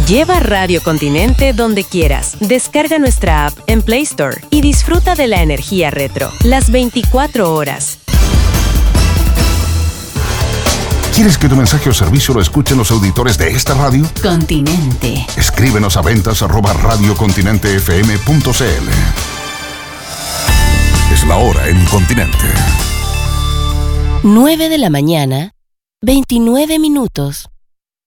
Lleva Radio Continente donde quieras. Descarga nuestra app en Play Store y disfruta de la energía retro, las 24 horas. ¿Quieres que tu mensaje o servicio lo escuchen los auditores de esta radio? Continente. Escríbenos a ventas@radiocontinentefm.cl. Es la hora en Continente. 9 de la mañana, 29 minutos.